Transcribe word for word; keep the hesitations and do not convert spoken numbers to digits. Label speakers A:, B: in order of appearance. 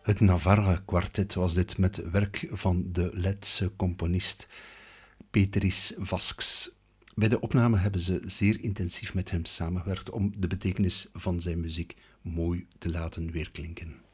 A: Het Navarra Quartet was dit met werk van de Letse componist Peteris Vasks. Bij de opname hebben ze zeer intensief met hem samengewerkt om de betekenis van zijn muziek mooi te laten weerklinken.